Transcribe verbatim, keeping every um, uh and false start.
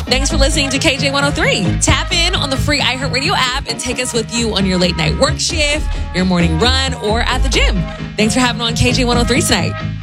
Thanks for listening to K J one oh three. Tap in on the free iHeartRadio app and take us with you on your late night work shift, your morning run, or at the gym. Thanks for having on K J one oh three tonight.